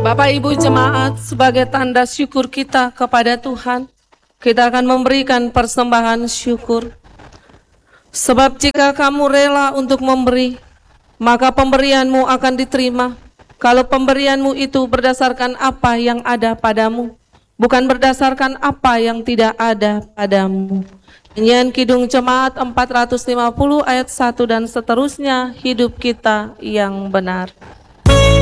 Bapak Ibu jemaat, sebagai tanda syukur kita kepada Tuhan, kita akan memberikan persembahan syukur. Sebab jika kamu rela untuk memberi, maka pemberianmu akan diterima. Kalau pemberianmu itu berdasarkan apa yang ada padamu, bukan berdasarkan apa yang tidak ada padamu. Nyanyian Kidung Jemaat 450 ayat 1 dan seterusnya, hidup kita yang benar.